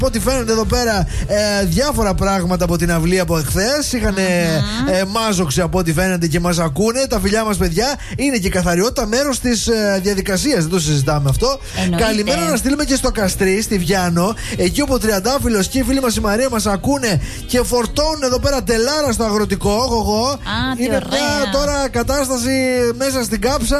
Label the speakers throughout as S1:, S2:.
S1: Από ό,τι φαίνεται εδώ πέρα διάφορα πράγματα από την αυλή από εχθές. Είχαν μάζοξη από ό,τι φαίνεται και μας ακούνε. Τα φιλιά μας, παιδιά. Είναι και καθαριότητα μέρος της διαδικασίας. Δεν το συζητάμε αυτό.
S2: Εννοείται.
S1: Καλημέρα να στείλουμε και στο Καστρί, στη Βιάνο. Εκεί όπου ο Τριαντάφυλλος και η φίλη μας η Μαρία μας ακούνε και φορτώνουν εδώ πέρα τελάρα στο αγροτικό. Είναι μια τώρα κατάσταση μέσα στην κάψα.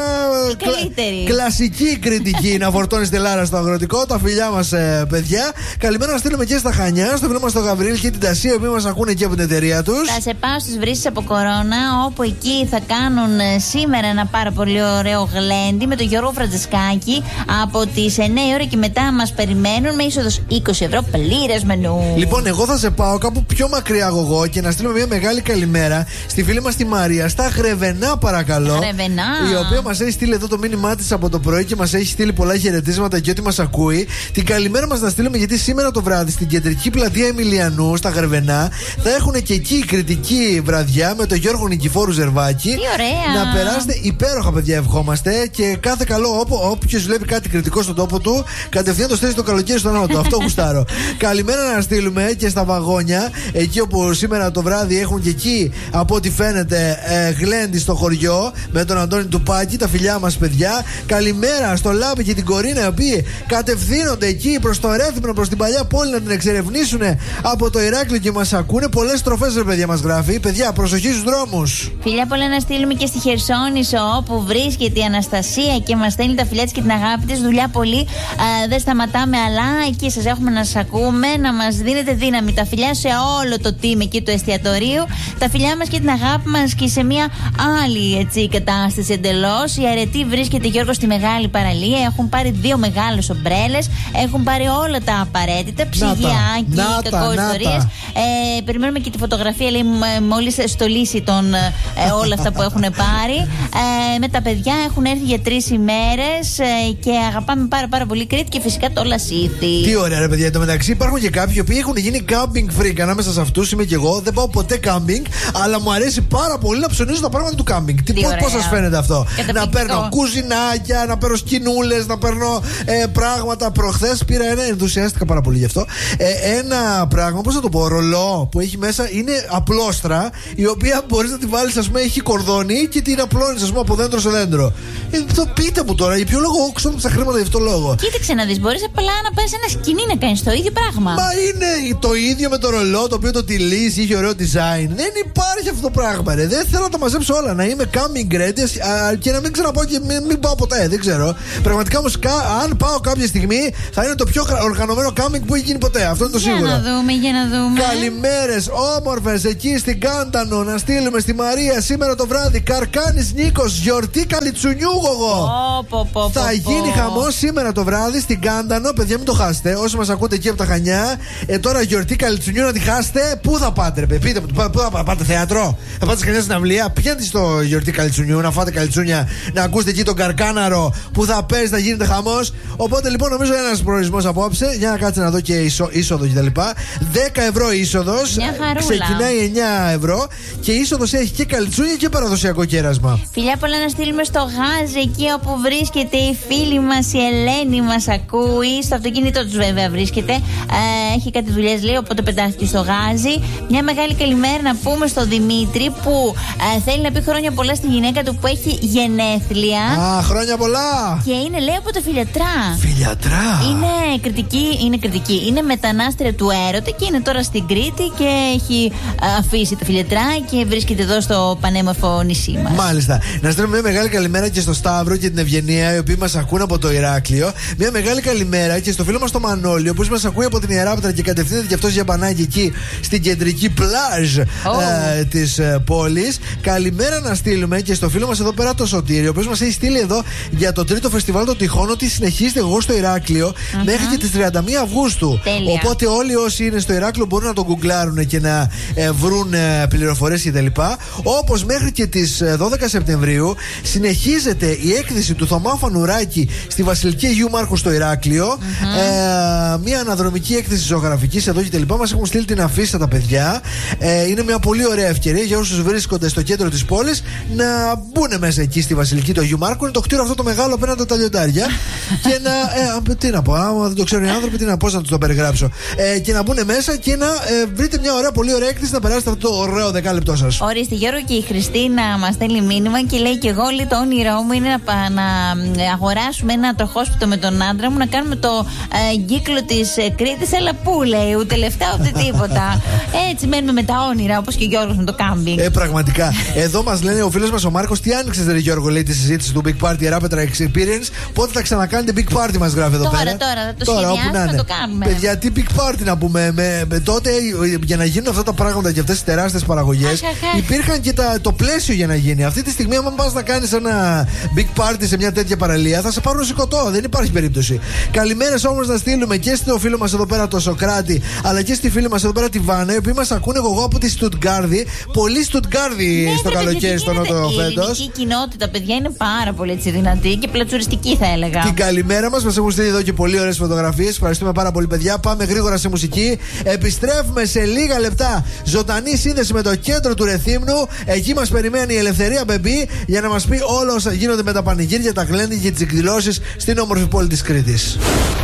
S1: Κλασική κριτική να φορτώνει τελάρα στο αγροτικό. Τα φιλιά μας, παιδιά. Καλημέρα να στείλουμε και στα Χανιά. Στο φίλο μας τον Γαβρίλ και την Τασία, που μας ακούνε και από την εταιρεία τους.
S2: Θα σε πάω στις βρύσεις από Κορώνα, όπου εκεί θα κάνουν σήμερα ένα πάρα πολύ ωραίο γλέντι με τον Γιώργο Φραντζεσκάκη από τις 9 η ώρα και μετά μας περιμένουν με είσοδος 20 ευρώ πλήρες μενού.
S1: Λοιπόν, εγώ θα σε πάω κάπου πιο μακριά εγώ και να στείλουμε μια μεγάλη καλημέρα στη φίλη μας τη Μαρία, στα Γρεβενά, παρακαλώ.
S2: Γρεβενά.
S1: Η οποία μας έχει στείλει εδώ το μήνυμά της από το πρωί και μας έχει στείλει πολλά χαιρετίσματα και ότι μας ακούει. Την καλημέρα μας να στείλουμε, γιατί σήμερα το βράδυ στην κεντρική πλατεία Εμιλιανού, στα Γρεβενά, θα έχουν και εκεί κριτική βραδιά με τον Γιώργο Νικηφόρου Ζερβάκη.
S2: Τι ωραία!
S1: Να περάσετε υπέροχα, παιδιά, ευχόμαστε. Και κάθε καλό, όποιος βλέπει κάτι κριτικό στον τόπο του, κατευθείαν το στέλνει το καλοκαίρι στον νότο. Αυτό γουστάρω. Καλημέρα να στείλουμε και στα Βαγόνια, εκεί όπου σήμερα το βράδυ έχουν και εκεί, από ό,τι φαίνεται, γλέντι στο χωριό με τον Αντώνη Τουπάκη. Τα φιλιά μας, παιδιά. Καλημέρα στο Λάμπη και την Κορίνα, οι οποίοι κατευθύνονται εκεί προς το Ρέθυμνο, προς την παλιά πόλη, να την εξερευνήσουν από το Ηράκλειο και μας ακούνε. Πολλές στροφές, ρε παιδιά, μας γράφει. Παιδιά, προσοχή στους δρόμους.
S2: Φιλιά πολλά να στείλουμε και στη Χερσόνησο, όπου βρίσκεται η Αναστασία και μας στέλνει τα φιλιά της και την αγάπη της. Δουλειά πολύ. Δεν σταματάμε, αλλά εκεί σας έχουμε να σας ακούμε, να μας δίνετε δύναμη. Τα φιλιά σε όλο το team εκεί του εστιατορίου. Τα φιλιά μας και την αγάπη μας και σε μια άλλη κατάσταση εντελώς. Η αρετή βρίσκεται, Γιώργο, στη Μεγάλη Παραλία. Έχουν πάρει 2 μεγάλες ομπρέλες. Έχουν πάρει όλα τα απαραίτητα. Ψυγιάκι, κακοϊστορίες. Περιμένουμε και τη φωτογραφία, λέει, μόλις στολίσει όλα αυτά που έχουν πάρει. Με τα παιδιά έχουν έρθει για 3 ημέρες και αγαπάμε πάρα πολύ Κρήτη και φυσικά το Λασίθι.
S1: Τι ωραία, ρε παιδιά. Εν τω μεταξύ υπάρχουν και κάποιοι που έχουν γίνει camping freak. Ανάμεσα σε αυτούς είμαι και εγώ. Δεν πάω ποτέ camping, αλλά μου αρέσει πάρα πολύ να ψωνίζω τα πράγματα του camping. Πώς σας φαίνεται αυτό? Να παίρνω κουζινάκια, να παίρνω σκηνούλες, να παίρνω πράγματα. Προχθές πήρα ενθουσιάστηκα πάρα πολύ γι' αυτό. Ένα πράγμα, πώς θα το πω, ρολό που έχει μέσα, είναι απλόστρα, η οποία μπορείς να τη βάλεις, ας πούμε, έχει κορδόνι και την απλώνεις, ας πούμε, από δέντρο σε δέντρο. Το πείτε μου τώρα, για ποιο λόγο ξόδεψα χρήματα για αυτό το λόγο?
S2: Κοίταξε να δεις, μπορείς απλά να πάρεις ένα σκηνή να κάνεις το ίδιο πράγμα.
S1: Μα είναι το ίδιο με το ρολό, το οποίο το τυλίς, είχε ωραίο design. Δεν υπάρχει αυτό το πράγμα, ρε. Δεν θέλω να τα μαζέψω όλα. Να είμαι coming ready και να μην ξαναπάω και μην πάω ποτέ. Δεν ξέρω. Πραγματικά όμως, αν πάω κάποια στιγμή, θα είναι το πιο οργανωμένο coming που έχει γίνει ποτέ. Αυτό είναι το σίγουρο.
S2: Για να δούμε.
S1: Καλημέρες, όμορφες, εκεί στην Κάντανο. Να στείλουμε στη Μαρία σήμερα το βράδυ. Καρκάνης Νίκος, γιορτή Καλιτσουνιού, θα γίνει χαμός σήμερα το βράδυ στην Κάντανο. Παιδιά, μην το χάσετε. Όσοι μας ακούτε εκεί από τα Χανιά, τώρα γιορτή Καλιτσουνιού να τη χάσετε. Πού θα πάτε, ρε? Πείτε μου, πού θα πάτε, θέατρο? Θα πάτε σε κανένα συναυλία? Πηγαίνετε στο γιορτή Καλιτσουνιού να φάτε καλιτσούνια, να ακούσετε εκεί τον Καρκάναρο που θα παίζει, θα γίνεται χαμός. Οπότε λοιπόν, νομίζω ένας προορισμός απόψε. Για να κάτσε να δω και είσοδο κτλ. 10 ευρώ είσοδος. Ξεκινάει 9 ευρώ και είσοδος έχει και καλιτσούνια και παραδοσιακό κέρασμα.
S2: Φιλιά πολλά να στείλουμε στο Γάζι, εκεί όπου βρίσκεται η φίλη μας η Ελένη, μας ακούει. Στο αυτοκίνητό τους βέβαια βρίσκεται. Έχει κάτι δουλειές, λέει, οπότε πετάχτηκε στο Γάζι. Μια μεγάλη καλημέρα να πούμε στο Δημήτρη, που θέλει να πει χρόνια πολλά στη γυναίκα του που έχει γενέθλια.
S1: Χρόνια πολλά!
S2: Και είναι, λέει, από τα Φιλιατρά.
S1: Φιλιατρά!
S2: Είναι κριτική. Είναι μετανάστρια του έρωτα και είναι τώρα στην Κρήτη και έχει αφήσει τα Φιλιατρά και βρίσκεται εδώ στο πανέμορφο νησί μας.
S1: Μάλιστα. Να στείλουμε μια μεγάλη καλημέρα και στο Σταύρο και την Ευγενία, οι οποίοι μας ακούν από το Ηράκλειο. Μια μεγάλη καλημέρα και στο φίλο μας το Μανώλιο, που μας ακούει από την Ιεράπετρα και κατευθύνεται και αυτός για μπανάκι εκεί στην κεντρική πλάζ της πόλης. Καλημέρα να στείλουμε και στο φίλο μας εδώ πέρα το Σωτήριο, ο οποίος μας έχει στείλει εδώ για το 3ο φεστιβάλ των Τυχών ότι συνεχίζεται εγώ στο Ηράκλειο μέχρι και τις 31 Αυγούστου.
S2: Τέλεια.
S1: Οπότε όλοι όσοι είναι στο Ηράκλειο μπορούν να το γκουγκλάρουν και να βρουν πληροφορίες κτλ. Όπως μέχρι και τις 12 Σεπτεμβρίου συνεχίζεται η έκθεση του Θωμά Φανουράκη στη Βασιλική Αγίου Μάρχου στο Ηράκλειο. Μια αναδρομική έκθεση ζωγραφικής εδώ κτλ. Μας έχουν στείλει την αφίσα τα παιδιά. Είναι μια πολύ ωραία ευκαιρία για όσους βρίσκονται στο κέντρο της πόλης να μπουν μέσα εκεί στη Βασιλική του Αγίου Μάρκου. Είναι το κτίριο αυτό το μεγάλο απέναντι από τα λιοντάρια. Και να. Τι να πω, άμα δεν το ξέρουν οι άνθρωποι, πώς να του το περιγράψω. Και να μπουν μέσα και να βρείτε μια ωραία, πολύ ωραία έκθεση, να περάσετε αυτό το ωραίο δεκάλεπτό σας.
S2: Ορίστε, Γιώργο, και η Χριστίνα μας στέλνει μήνυμα και λέει: και εγώ, λέει, το όνειρό μου είναι να αγοράσουμε ένα τροχόσπιτο με τον άντρα μου, να κάνουμε το κύκλο της Κρήτης. Αλλά πού, λέει, ούτε λεφτά ούτε τίποτα. Έτσι μένουμε με τα όνειρα, όπως και ο Γιώργος με το κάμπινγκ.
S1: Πραγματικά. Εδώ μας λένε ο φίλος μας ο Μάρκος, τι άνοιξες, ρε Γιώργο, λέει, τη συζήτηση του Big Party Rapetra Experience. Πότε θα ξανακάνετε Big Party, μας γράφει εδώ πέρα.
S2: Τώρα, το σχεδιάσουμε να το κάνουμε.
S1: Παιδιά, τι Big Party να πούμε. Τότε για να γίνουν αυτά τα πράγματα και αυτές τις τεράστιες παραγωγές, υπήρχαν και το πλαίσιο για να γίνει. Αυτή τη στιγμή, αν πας να κάνεις ένα Big Party σε μια τέτοια παραλία, θα σε πάρουν σηκωτό. Δεν υπάρχει περίπτωση. Καλημέρες όμως να στείλουμε και στο φίλο μας εδώ πέρα, το Σοκράτη, αλλά και στη φίλη μας εδώ πέρα, τη Βάνα, οι οποίοι μας ακούνε εγώ από τη Στουτγκάρδη. Πολύ Στουτγκάρδη στο καλοκαίρι, στο Νότο φέτος. Η κοινότητα, παιδιά, είναι πάρα πολύ έτσι δυνατή και πλατσουριστική, θα έλεγα. Την καλημέρα μας, μας έχουν στείλει εδώ και πολύ ωραίες φωτογραφίες. Ευχαριστούμε πάρα πολύ, παιδιά. Πάμε γρήγορα σε μουσική. Επιστρέφουμε σε λίγα λεπτά. Ζωντανή σύνδεση με το κέντρο του Ρεθύμνου. Εκεί μας περιμένει η Ελευθερία Μπεμπή για να μας πει όλα όσα γίνονται με τα πανηγύρια, τα γλέντι και τις εκδηλώσεις στην όμορφη πόλη της Κρήτης.